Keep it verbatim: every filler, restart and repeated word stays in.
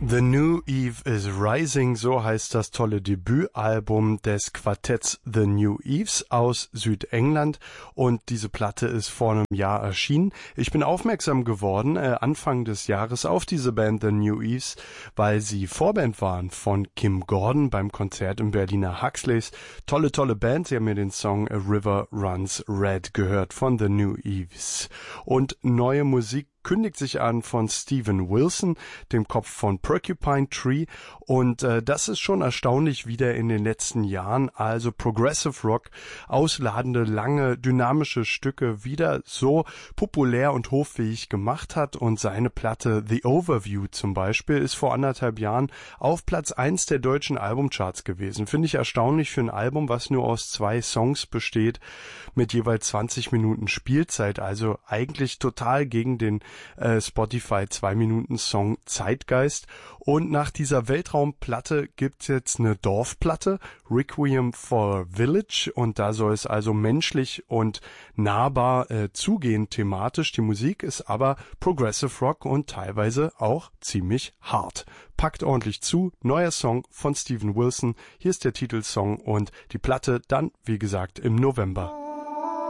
The New Eve is Rising, so heißt das tolle Debütalbum des Quartetts The New Eves aus Südengland, und diese Platte ist vor einem Jahr erschienen. Ich bin aufmerksam geworden äh, Anfang des Jahres auf diese Band The New Eves, weil sie Vorband waren von Kim Gordon beim Konzert im Berliner Huxleys. Tolle, tolle Band. Sie haben mir den Song A River Runs Red gehört von The New Eves. Und neue Musik kündigt sich an von Steven Wilson, dem Kopf von Porcupine Tree, und äh, das ist schon erstaunlich wieder in den letzten Jahren, also Progressive Rock, ausladende, lange, dynamische Stücke wieder so populär und hoffähig gemacht hat, und seine Platte The Overview zum Beispiel ist vor anderthalb Jahren auf Platz eins der deutschen Albumcharts gewesen. Finde ich erstaunlich für ein Album, was nur aus zwei Songs besteht, mit jeweils zwanzig Minuten Spielzeit, also eigentlich total gegen den äh, Spotify zwei Minuten Song Zeitgeist. Und nach dieser Weltraumplatte gibt's jetzt eine Dorfplatte, Requiem for Village, und da soll es also menschlich und nahbar äh, zugehen thematisch. Die Musik ist aber Progressive Rock und teilweise auch ziemlich hart. Packt ordentlich zu, neuer Song von Steven Wilson, hier ist der Titelsong, und die Platte dann, wie gesagt, im November.